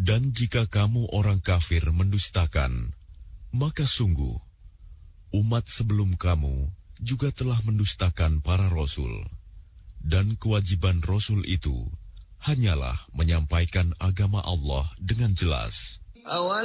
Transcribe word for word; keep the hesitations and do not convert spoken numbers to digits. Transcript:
Dan jika kamu orang kafir mendustakan, maka sungguh, umat sebelum kamu juga telah mendustakan para rasul. Dan kewajiban rasul itu hanyalah menyampaikan agama Allah dengan jelas.